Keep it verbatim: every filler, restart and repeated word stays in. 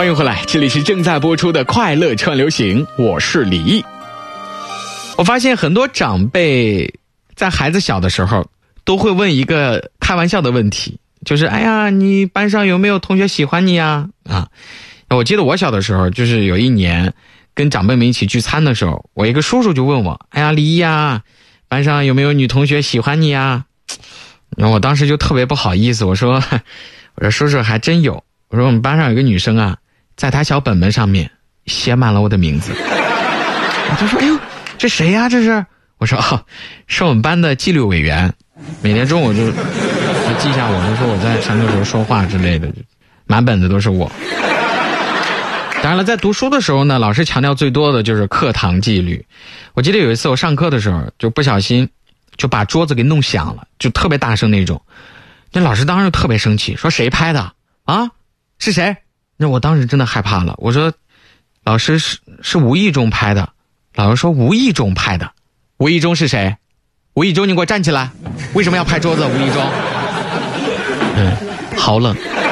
欢迎回来，这里是正在播出的快乐串流行，我是李毅。我发现很多长辈在孩子小的时候都会问一个开玩笑的问题，就是哎呀，你班上有没有同学喜欢你呀？啊，我记得我小的时候，就是有一年跟长辈们一起聚餐的时候，我一个叔叔就问我，哎呀，李毅呀，班上有没有女同学喜欢你呀？然后我当时就特别不好意思，我说我说叔叔还真有，我说我们班上有个女生啊，在她小本本上面写满了我的名字。他说哎呦，这谁呀这是？我说哦，是我们班的纪律委员，每天中午就就记下我，就说我在上课时候说话之类的，满本子都是我。当然了，在读书的时候呢，老师强调最多的就是课堂纪律。我记得有一次我上课的时候，就不小心就把桌子给弄响了，就特别大声那种。那老师当时就特别生气，说谁拍的啊？是谁？那我当时真的害怕了，我说老师是是无意中拍的。老师说无意中拍的。无意中是谁？无意中你给我站起来，为什么要拍桌子？无意中嗯，好冷。